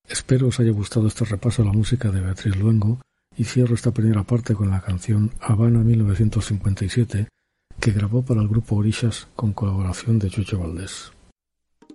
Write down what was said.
Espero os haya gustado este repaso a la música de Beatriz Luengo y cierro esta primera parte con la canción Habana 1957 que grabó para el grupo Orishas con colaboración de Chucho Valdés.